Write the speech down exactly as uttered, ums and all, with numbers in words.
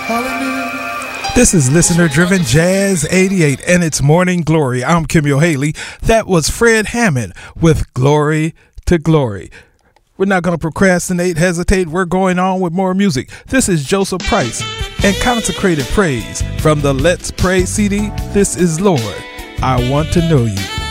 Hallelujah. This is Listener Driven Jazz eighty-eight and it's Morning Glory. I'm Kimyo Haley. That was Fred Hammond with Glory to Glory. We're not going to procrastinate, hesitate. We're going on with more music. This is Joseph Price and Consecrated Praise from the Let's Pray C D. This is Lord, I Want to Know You.